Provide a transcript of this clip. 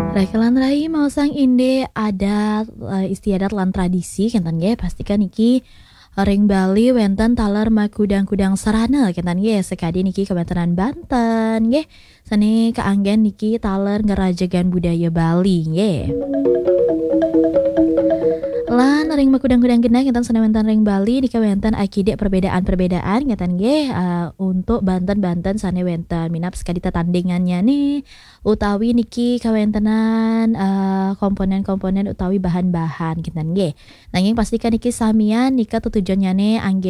Raikelan rai mau sang inde adat istiadat lan tradisi kinten nggih pastikan niki ring Bali wenten taler makudang-kudang sarana kinten nggih sekadi niki kebantenan Banten nggih seni kaanggen niki taler ngerajegan budaya Bali nggih. Lan ring makudang-kudang genah kinten sanewentan ring Bali nika wenten akide perbedaan-perbedaan ngeten nggih untuk Banten-Banten sanewenten minap sekadi tetandingannya nih utawi niki kawentenan komponen-komponen utawi bahan-bahan kinten nggih. Nanging pastikan niki samian nika tujuannya anggen